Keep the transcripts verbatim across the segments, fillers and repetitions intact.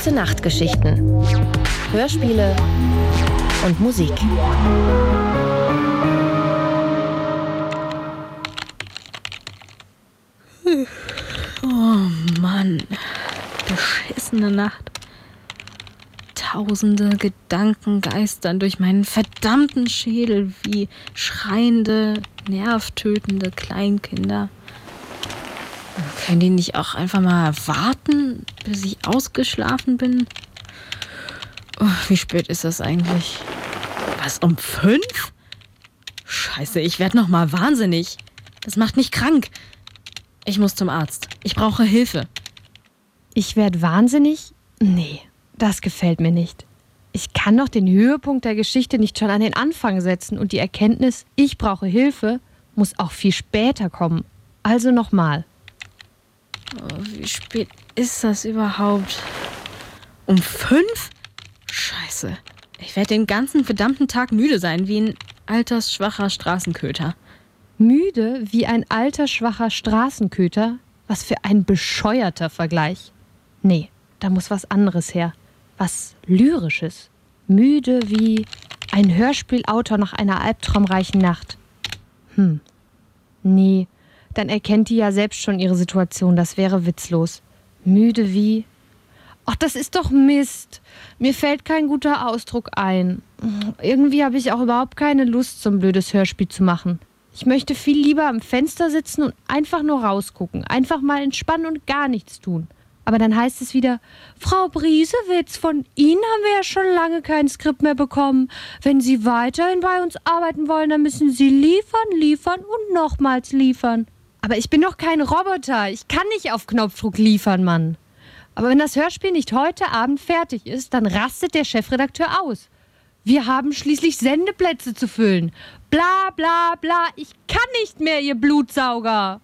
Gute-Nacht-Geschichten. Hörspiele und Musik. Oh Mann, beschissene Nacht. Tausende Gedanken geistern durch meinen verdammten Schädel wie schreiende, nervtötende Kleinkinder. Können die nicht auch einfach mal warten, bis ich ausgeschlafen bin? Oh, wie spät ist das eigentlich? Was, um fünf? Scheiße, ich werd noch mal wahnsinnig. Das macht mich krank. Ich muss zum Arzt. Ich brauche Hilfe. Ich werd wahnsinnig? Nee, das gefällt mir nicht. Ich kann doch den Höhepunkt der Geschichte nicht schon an den Anfang setzen und die Erkenntnis, ich brauche Hilfe, muss auch viel später kommen. Also nochmal. Oh, wie spät ist das überhaupt? Um fünf? Scheiße. Ich werde den ganzen verdammten Tag müde sein, wie ein altersschwacher Straßenköter. Müde wie ein alter, schwacher Straßenköter? Was für ein bescheuerter Vergleich. Nee, da muss was anderes her. Was Lyrisches. Müde wie ein Hörspielautor nach einer albtraumreichen Nacht. Hm. Nee, dann erkennt die ja selbst schon ihre Situation. Das wäre witzlos. Müde wie... Ach, das ist doch Mist. Mir fällt kein guter Ausdruck ein. Irgendwie habe ich auch überhaupt keine Lust, so ein blödes Hörspiel zu machen. Ich möchte viel lieber am Fenster sitzen und einfach nur rausgucken. Einfach mal entspannen und gar nichts tun. Aber dann heißt es wieder, Frau Briesewitz, von Ihnen haben wir ja schon lange kein Skript mehr bekommen. Wenn Sie weiterhin bei uns arbeiten wollen, dann müssen Sie liefern, liefern und nochmals liefern. Aber ich bin doch kein Roboter. Ich kann nicht auf Knopfdruck liefern, Mann. Aber wenn das Hörspiel nicht heute Abend fertig ist, dann rastet der Chefredakteur aus. Wir haben schließlich Sendeplätze zu füllen. Bla bla bla, ich kann nicht mehr, ihr Blutsauger.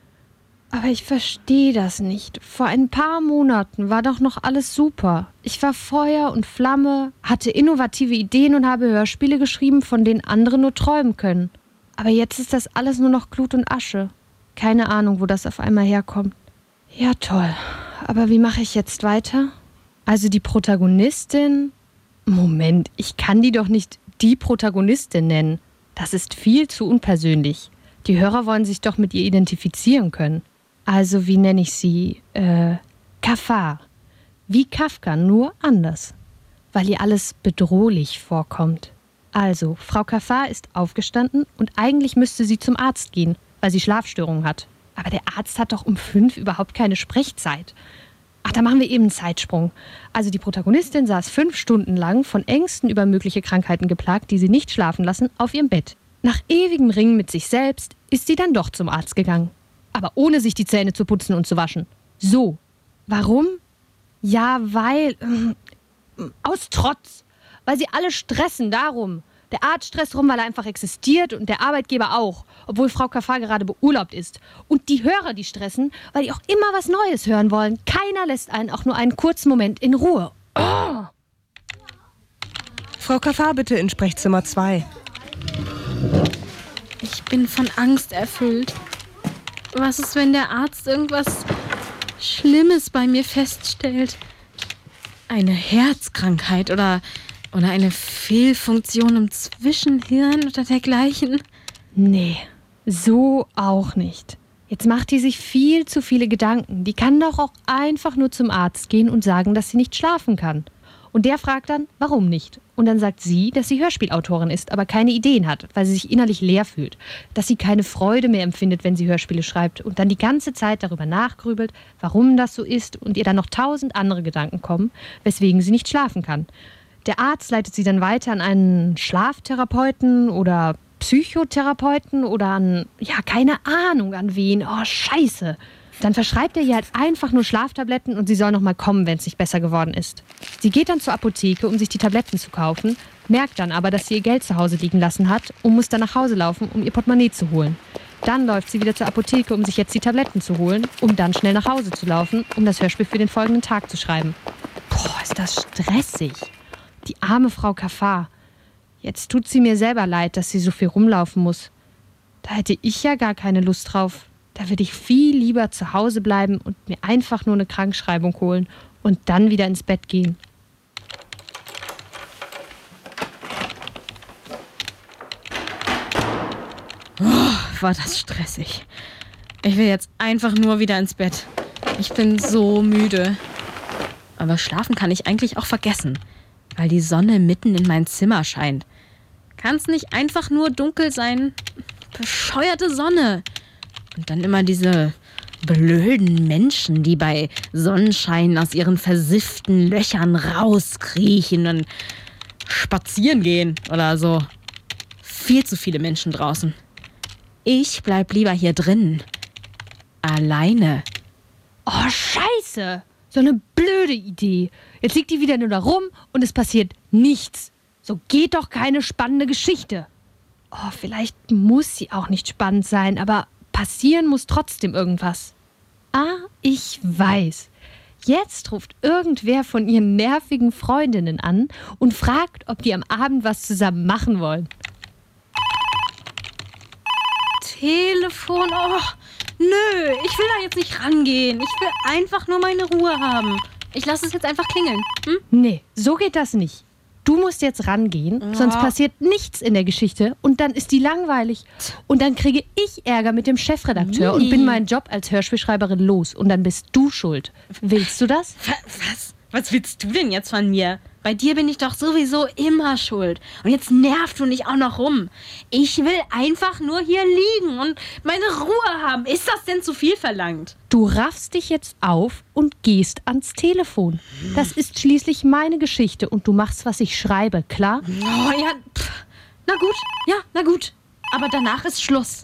Aber ich verstehe das nicht. Vor ein paar Monaten war doch noch alles super. Ich war Feuer und Flamme, hatte innovative Ideen und habe Hörspiele geschrieben, von denen andere nur träumen können. Aber jetzt ist das alles nur noch Glut und Asche. Keine Ahnung, wo das auf einmal herkommt. Ja, toll. Aber wie mache ich jetzt weiter? Also die Protagonistin... Moment, ich kann die doch nicht die Protagonistin nennen. Das ist viel zu unpersönlich. Die Hörer wollen sich doch mit ihr identifizieren können. Also wie nenne ich sie? Äh, Kafar. Wie Kafka, nur anders. Weil ihr alles bedrohlich vorkommt. Also, Frau Kafar ist aufgestanden und eigentlich müsste sie zum Arzt gehen, weil sie Schlafstörungen hat. Aber der Arzt hat doch um fünf überhaupt keine Sprechzeit. Ach, da machen wir eben einen Zeitsprung. Also die Protagonistin saß fünf Stunden lang, von Ängsten über mögliche Krankheiten geplagt, die sie nicht schlafen lassen, auf ihrem Bett. Nach ewigem Ringen mit sich selbst ist sie dann doch zum Arzt gegangen. Aber ohne sich die Zähne zu putzen und zu waschen. So. Warum? Ja, weil... Äh, aus Trotz. Weil sie alle stressen, darum. Der Arzt stresst rum, weil er einfach existiert und der Arbeitgeber auch, obwohl Frau Kafar gerade beurlaubt ist. Und die Hörer, die stressen, weil die auch immer was Neues hören wollen. Keiner lässt einen auch nur einen kurzen Moment in Ruhe. Oh. Frau Kafar, bitte in Sprechzimmer zwei. Ich bin von Angst erfüllt. Was ist, wenn der Arzt irgendwas Schlimmes bei mir feststellt? Eine Herzkrankheit oder... Oder eine Fehlfunktion im Zwischenhirn oder dergleichen? Nee, so auch nicht. Jetzt macht die sich viel zu viele Gedanken. Die kann doch auch einfach nur zum Arzt gehen und sagen, dass sie nicht schlafen kann. Und der fragt dann, warum nicht? Und dann sagt sie, dass sie Hörspielautorin ist, aber keine Ideen hat, weil sie sich innerlich leer fühlt. Dass sie keine Freude mehr empfindet, wenn sie Hörspiele schreibt und dann die ganze Zeit darüber nachgrübelt, warum das so ist und ihr dann noch tausend andere Gedanken kommen, weswegen sie nicht schlafen kann. Der Arzt leitet sie dann weiter an einen Schlaftherapeuten oder Psychotherapeuten oder an, ja, keine Ahnung an wen. Oh, scheiße. Dann verschreibt er ihr halt einfach nur Schlaftabletten und sie soll noch mal kommen, wenn es nicht besser geworden ist. Sie geht dann zur Apotheke, um sich die Tabletten zu kaufen, merkt dann aber, dass sie ihr Geld zu Hause liegen lassen hat und muss dann nach Hause laufen, um ihr Portemonnaie zu holen. Dann läuft sie wieder zur Apotheke, um sich jetzt die Tabletten zu holen, um dann schnell nach Hause zu laufen, um das Hörspiel für den folgenden Tag zu schreiben. Boah, ist das stressig. Die arme Frau Kafar. Jetzt tut sie mir selber leid, dass sie so viel rumlaufen muss. Da hätte ich ja gar keine Lust drauf. Da würde ich viel lieber zu Hause bleiben und mir einfach nur eine Krankschreibung holen und dann wieder ins Bett gehen. Oh, war das stressig. Ich will jetzt einfach nur wieder ins Bett. Ich bin so müde. Aber schlafen kann ich eigentlich auch vergessen, weil die Sonne mitten in mein Zimmer scheint. Kann es nicht einfach nur dunkel sein? Bescheuerte Sonne. Und dann immer diese blöden Menschen, die bei Sonnenschein aus ihren versifften Löchern rauskriechen und spazieren gehen oder so. Viel zu viele Menschen draußen. Ich bleib lieber hier drin. Alleine. Oh, scheiße. So eine blöde Idee. Jetzt liegt die wieder nur da rum und es passiert nichts. So geht doch keine spannende Geschichte. Oh, vielleicht muss sie auch nicht spannend sein, aber passieren muss trotzdem irgendwas. Ah, ich weiß. Jetzt ruft irgendwer von ihren nervigen Freundinnen an und fragt, ob die am Abend was zusammen machen wollen. Telefon, oh, nö, ich will da jetzt nicht rangehen. Ich will einfach nur meine Ruhe haben. Ich lasse es jetzt einfach klingeln. Hm? Nee, so geht das nicht. Du musst jetzt rangehen, Ja. sonst passiert nichts in der Geschichte und dann ist die langweilig. Und dann kriege ich Ärger mit dem Chefredakteur Nee. und bin meinen Job als Hörspielschreiberin los. Und dann bist du schuld. Willst du das? Was? Was willst du denn jetzt von mir? Bei dir bin ich doch sowieso immer schuld. Und jetzt nervt du nicht auch noch rum. Ich will einfach nur hier liegen und meine Ruhe haben. Ist das denn zu viel verlangt? Du raffst dich jetzt auf und gehst ans Telefon. Das ist schließlich meine Geschichte und du machst, was ich schreibe, klar? Oh ja, pff. Na gut, ja, na gut. Aber danach ist Schluss.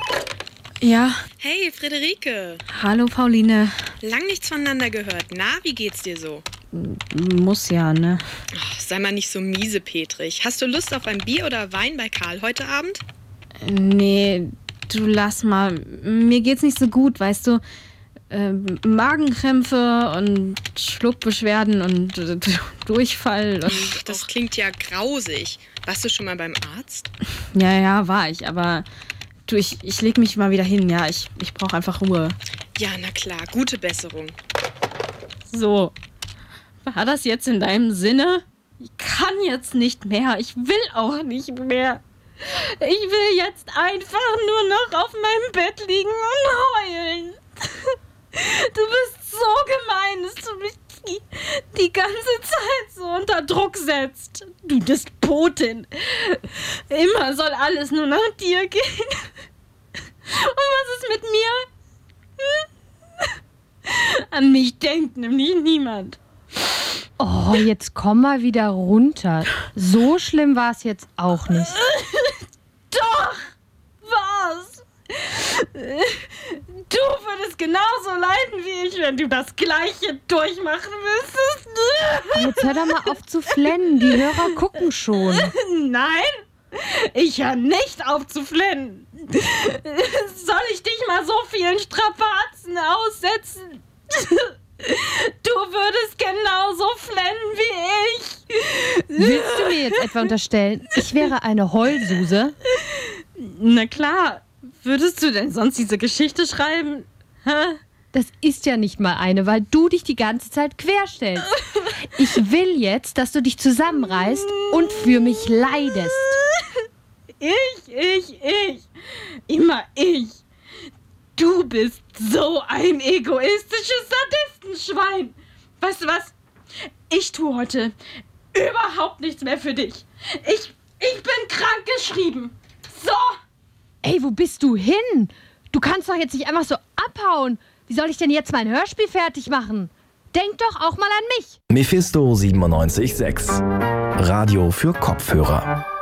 Ja, Hey, Friederike. hallo Pauline. Lang nichts voneinander gehört. Na, wie geht's dir so? Muss ja, ne? Oh, sei mal nicht so miese, Petrich. Hast du Lust auf ein Bier oder Wein bei Karl heute Abend? Nee, du lass mal. Mir geht's nicht so gut, weißt du. Ähm, Magenkrämpfe und Schluckbeschwerden und äh, Durchfall. Und Ach, das klingt ja grausig. Warst du schon mal beim Arzt? ja, ja, war ich, aber du, ich, ich leg mich mal wieder hin, ja. Ich, ich brauche einfach Ruhe. Ja, na klar. Gute Besserung. So. War das jetzt in deinem Sinne? Ich kann jetzt nicht mehr. Ich will auch nicht mehr. Ich will jetzt einfach nur noch auf meinem Bett liegen und heulen. Du bist so gemein, dass du mich die, die ganze Zeit so unter Druck setzt. Du Despotin. Immer soll alles nur nach dir gehen. Und was ist mit mir? Hm? An mich denkt nämlich niemand. Oh, jetzt komm mal wieder runter. So schlimm war es jetzt auch nicht. Doch! Was? Du würdest genauso leiden wie ich, wenn du das Gleiche durchmachen müsstest. Oh, jetzt hör doch mal auf zu flennen. Die Hörer gucken schon. Nein, ich höre nicht auf zu flennen. Soll ich dich mal so vielen Strapazen aussetzen? Du würdest genauso flennen wie ich. Willst du mir jetzt etwa unterstellen, ich wäre eine Heulsuse? Na klar, würdest du denn sonst diese Geschichte schreiben? Hä? Das ist ja nicht mal eine, weil du dich die ganze Zeit querstellst. Ich will jetzt, dass du dich zusammenreißt und für mich leidest. Ich, ich, ich. Immer ich. Du bist so ein egoistisches Sadistenschwein. Weißt du was? Ich tue heute überhaupt nichts mehr für dich. Ich, ich bin krank geschrieben. So. Ey, wo bist du hin? Du kannst doch jetzt nicht einfach so abhauen. Wie soll ich denn jetzt mein Hörspiel fertig machen? Denk doch auch mal an mich. Mephisto siebenundneunzig Komma sechs. Radio für Kopfhörer.